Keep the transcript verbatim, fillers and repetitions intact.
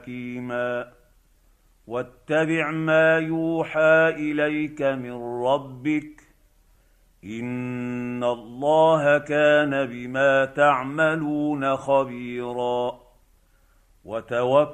حكيما واتبع ما يوحى اليك من ربك ان الله كان بما تعملون خبيرا وتوكل